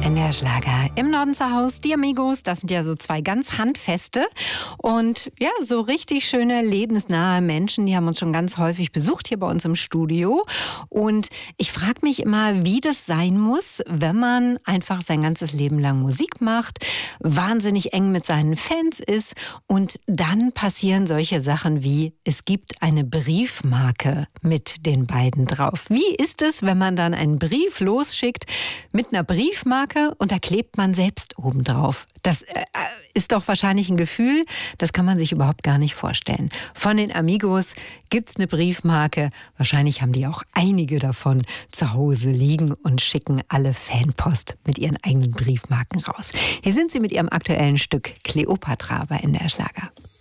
NDR Schlager im Norden zu Hause. Die Amigos, das sind ja so zwei ganz handfeste und ja, so richtig schöne, lebensnahe Menschen. Die haben uns schon ganz häufig besucht hier bei uns im Studio. Und ich frage mich immer, wie das sein muss, wenn man einfach sein ganzes Leben lang Musik macht, wahnsinnig eng mit seinen Fans ist und dann passieren solche Sachen wie, es gibt eine Briefmarke mit den beiden drauf. Wie ist es, wenn man dann einen Brief losschickt mit einer Briefmarke und da klebt man selbst oben drauf? Das ist doch wahrscheinlich ein Gefühl, das kann man sich überhaupt gar nicht vorstellen. Von den Amigos gibt's eine Briefmarke. Wahrscheinlich haben die auch einige davon zu Hause liegen und schicken alle Fanpost mit ihren eigenen Briefmarken raus. Hier sind sie mit ihrem aktuellen Stück Kleopatra bei NDR Schlager.